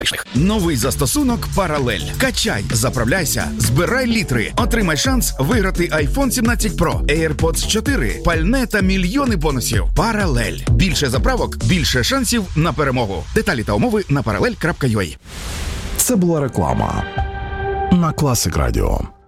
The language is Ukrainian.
Новий застосунок «Паралель». Качай, заправляйся, збирай літри. Отримай шанс виграти iPhone 17 Pro, AirPods 4, пальне та мільйони бонусів. «Паралель». Більше заправок, більше шансів на перемогу. Деталі та умови на parallel.ua. Це була реклама на Класик Радіо.